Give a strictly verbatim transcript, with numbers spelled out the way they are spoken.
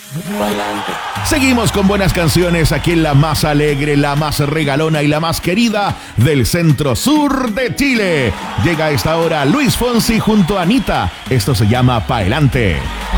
Seguimos con buenas canciones aquí en la más alegre, la más regalona y la más querida del centro sur de Chile. Llega a esta hora Luis Fonsi junto a Anita. Esto se llama Paelante.